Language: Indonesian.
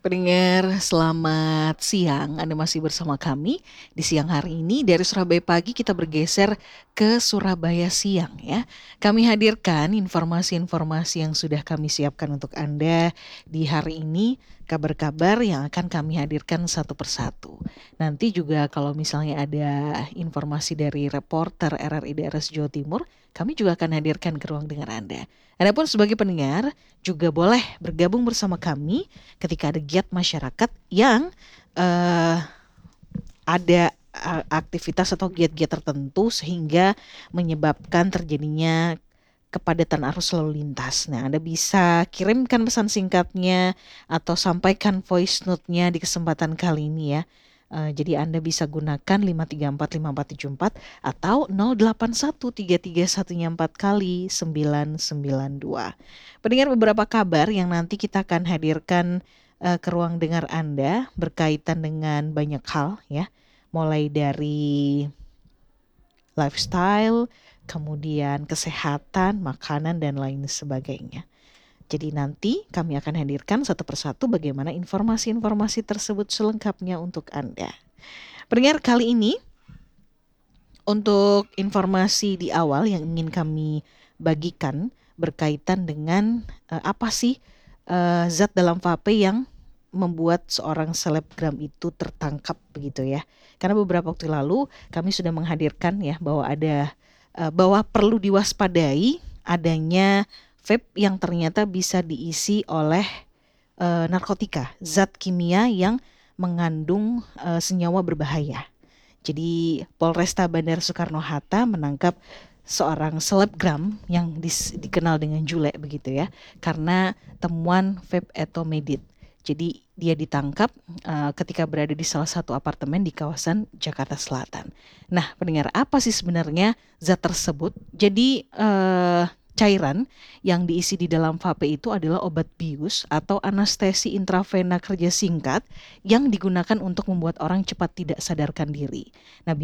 Pendengar, selamat siang. Anda masih bersama kami di siang hari ini. Dari Surabaya pagi kita bergeser ke Surabaya siang ya. Kami hadirkan informasi-informasi yang sudah kami siapkan untuk Anda di hari ini. Kabar-kabar yang akan kami hadirkan satu persatu. Nanti juga kalau misalnya ada informasi dari reporter RRI Daerah Jawa Timur, kami juga akan hadirkan ke ruang dengar Anda. Adapun sebagai pendengar juga boleh bergabung bersama kami ketika ada giat masyarakat yang eh, ada aktivitas atau giat-giat tertentu sehingga menyebabkan terjadinya kepadatan arus lalu lintas. Nah, Anda bisa kirimkan pesan singkatnya atau sampaikan voice note-nya di kesempatan kali ini ya. Jadi Anda bisa gunakan 5345474 atau 081331 kali 992. Pendengar, beberapa kabar yang nanti kita akan hadirkan ke ruang dengar Anda berkaitan dengan banyak hal ya. Mulai dari lifestyle, kemudian kesehatan, makanan, dan lain sebagainya. Jadi nanti kami akan hadirkan satu persatu bagaimana informasi-informasi tersebut selengkapnya untuk Anda. Pendengar, kali ini untuk informasi di awal yang ingin kami bagikan berkaitan dengan apa sih zat dalam vape yang membuat seorang selebgram itu tertangkap begitu ya. Karena beberapa waktu lalu kami sudah menghadirkan ya bahwa perlu diwaspadai adanya vape yang ternyata bisa diisi oleh narkotika, zat kimia yang mengandung senyawa berbahaya. Jadi Polresta Bandara Soekarno-Hatta menangkap seorang selebgram yang dikenal dengan Jule begitu ya, karena temuan vape etomedit. Jadi dia ditangkap ketika berada di salah satu apartemen di kawasan Jakarta Selatan. Nah, pendengar, apa sih sebenarnya zat tersebut? Jadi cairan yang diisi di dalam vape itu adalah obat bius atau anestesi intravena kerja singkat yang digunakan untuk membuat orang cepat tidak sadarkan diri. Nah,